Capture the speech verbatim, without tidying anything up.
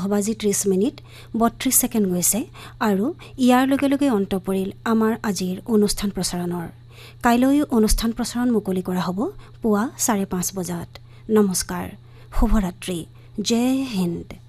দহ বাজি ত্ৰিছ মিনিট বত্ৰিছ ছেকেণ্ড গৈছে আৰু ইয়াৰ লগে লগে অন্ত পৰিল আমাৰ আজিৰ অনুষ্ঠান প্ৰচাৰণৰ। কাইলৈ অনুষ্ঠান প্ৰচাৰণ মুকলি কৰা হ'ব পুৱা চাৰে পাঁচ বজাত। নমস্কাৰ, শুভৰাত্ৰি, জয় হিন্দ।